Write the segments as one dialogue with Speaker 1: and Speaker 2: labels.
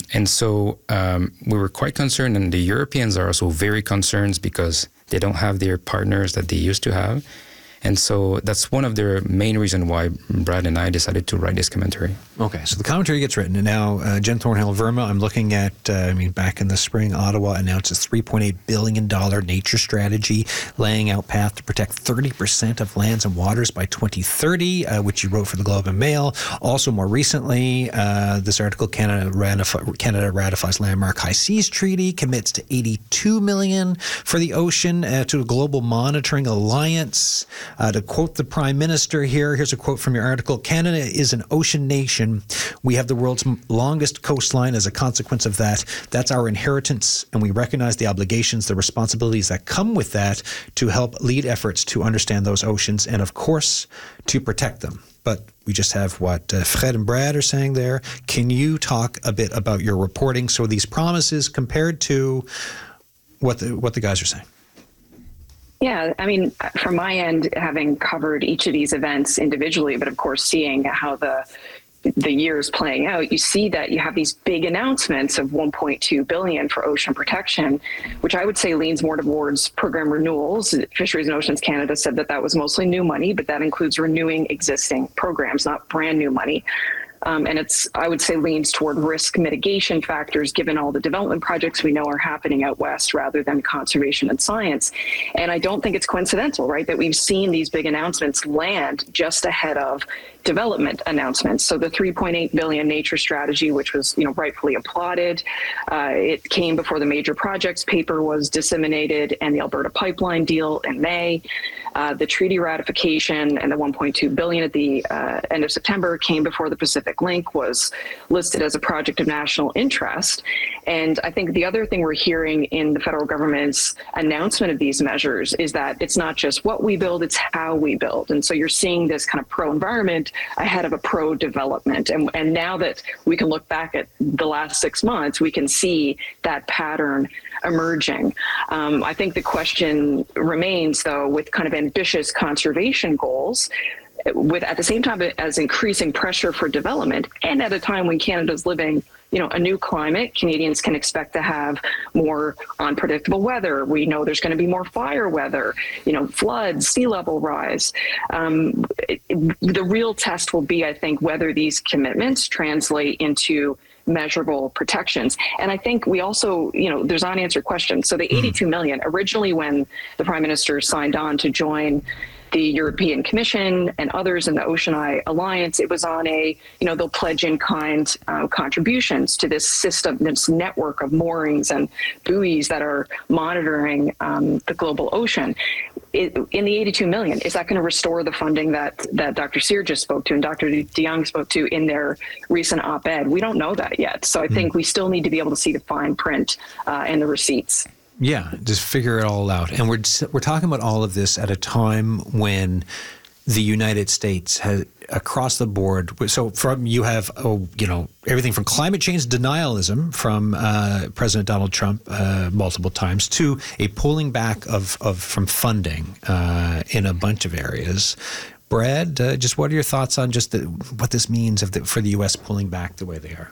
Speaker 1: And so we were quite concerned, and the Europeans are also very concerned because they don't have their partners that they used to have. And so that's one of the main reasons why Brad and I decided to write this commentary.
Speaker 2: Okay, so the commentary gets written, and now Jen Thornhill-Verma, I'm looking at, back in the spring, Ottawa announced its $3.8 billion nature strategy, laying out path to protect 30% of lands and waters by 2030, which you wrote for the Globe and Mail. Also, more recently, this article, Canada ratifies landmark High Seas Treaty, commits to $82 million for the ocean to a global monitoring alliance. To quote the Prime Minister here, here's a quote from your article. Canada is an ocean nation. We have the world's longest coastline as a consequence of that. That's our inheritance, and we recognize the obligations, the responsibilities that come with that to help lead efforts to understand those oceans and, of course, to protect them. But we just have what Fred and Brad are saying there. Can you talk a bit about your reporting? So these promises compared to what the guys are saying.
Speaker 3: Yeah, I mean, from my end, having covered each of these events individually, but of course seeing how the years playing out, you see that you have these big announcements of $1.2 billion for ocean protection, which I would say leans more towards program renewals. Fisheries and Oceans Canada said that was mostly new money, but that includes renewing existing programs, not brand new money. And I would say, leans toward risk mitigation factors, given all the development projects we know are happening out west rather than conservation and science. And I don't think it's coincidental, right, that we've seen these big announcements land just ahead of development announcements. So the $3.8 billion nature strategy, which was, rightfully applauded, it came before the major projects paper was disseminated and the Alberta pipeline deal in May. The treaty ratification and the $1.2 billion at the end of September came before the Pacific Link was listed as a project of national interest. And I think the other thing we're hearing in the federal government's announcement of these measures is that it's not just what we build, it's how we build. And so you're seeing this kind of pro-environment ahead of a pro-development. And now that we can look back at the last 6 months, we can see that pattern emerging. I think the question remains, though, with kind of ambitious conservation goals, with at the same time as increasing pressure for development, and at a time when Canada's living, a new climate, Canadians can expect to have more unpredictable weather. We know there's going to be more fire weather, floods, sea level rise. The real test will be, I think, whether these commitments translate into measurable protections. And I think we also, there's unanswered questions. So the $82 million, originally when the Prime Minister signed on to join the European Commission and others in the OceanEye Alliance, it was on they'll pledge in kind contributions to this system, this network of moorings and buoys that are monitoring the global ocean. In the $82 million, is that going to restore the funding that Dr. Cyr just spoke to and Dr. DeYoung spoke to in their recent op-ed? We don't know that yet. So I think we still need to be able to see the fine print and the receipts.
Speaker 2: Yeah, just figure it all out. And we're talking about all of this at a time when the United States has, across the board, so you have everything from climate change denialism from President Donald Trump multiple times to a pulling back from funding in a bunch of areas. Brad, just what are your thoughts on just what this means for the U.S. pulling back the way they are?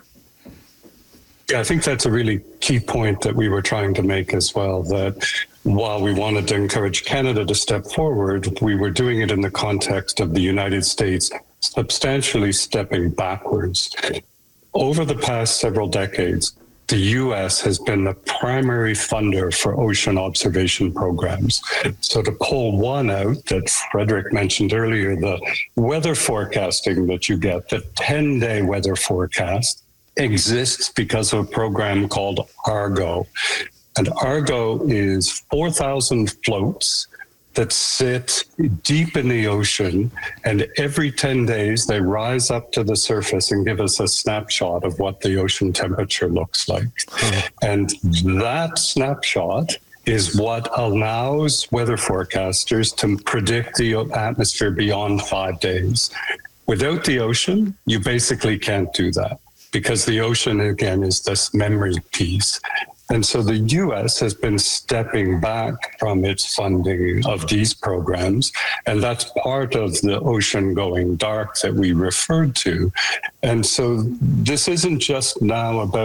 Speaker 4: Yeah, I think that's a really key point that we were trying to make as well, that while we wanted to encourage Canada to step forward, we were doing it in the context of the United States substantially stepping backwards. Over the past several decades, the U.S. has been the primary funder for ocean observation programs. So to pull one out that Frederick mentioned earlier, the weather forecasting that you get, the 10-day weather forecast, exists because of a program called Argo. And Argo is 4,000 floats that sit deep in the ocean, and every 10 days they rise up to the surface and give us a snapshot of what the ocean temperature looks like. And that snapshot is what allows weather forecasters to predict the atmosphere beyond 5 days. Without the ocean, you basically can't do that, because the ocean, again, is this memory piece. And so the U.S. has been stepping back from its funding of these programs, and that's part of the ocean going dark that we referred to. And so this isn't just now about